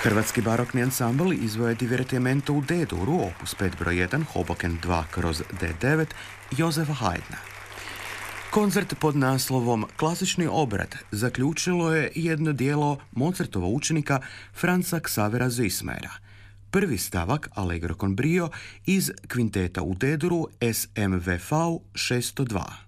Hrvatski barokni ansambl izveo je Divertimento u D-duru, opus 5 broj 1, Hoboken 2/D9, Jozefa Haydna. Koncert pod naslovom Klasični obrat zaključilo je jedno dijelo Mozartova učenika Franza Xavera Zismera. Prvi stavak Allegro con brio iz kvinteta u D-duru SMVV 602.